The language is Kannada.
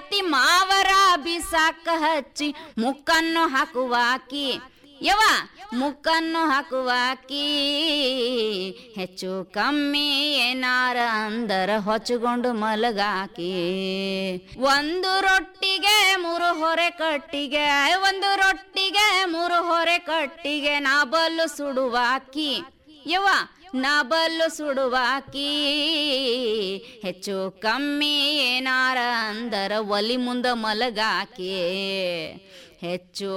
ಅತ್ತಿ ಮಾವರ ಬಿಸಾಕ ಹಚ್ಚಿ ಮುಕ್ಕನ್ನು ಹಾಕುವಾಕಿ ಯವ ಮುಕ್ಕನ್ನು ಹಾಕುವಾಕಿ ಹೆಚ್ಚು ಕಮ್ಮಿ ಏನಾರ ಅಂದರ ಹೊಚ್ಚುಕೊಂಡು ಮಲಗಾಕಿ ಒಂದು ರೊಟ್ಟಿಗೆ 3 ಹೊರೆ ಕಟ್ಟಿಗೆ ಒಂದು ರೊಟ್ಟಿಗೆ 3 ಹೊರೆ ಕಟ್ಟಿಗೆ ನಾ ಬಲ್ಲು ಸುಡುವಾಕಿ ಯವ ನಾ ಬಲ್ಲು ಸುಡುವಾಕಿ ಹೆಚ್ಚು ಕಮ್ಮಿ ಏನಾರ ಅಂದರ ಒಲಿ ಮುಂದ ಮಲಗಾಕಿ ಹೆಚ್ಚು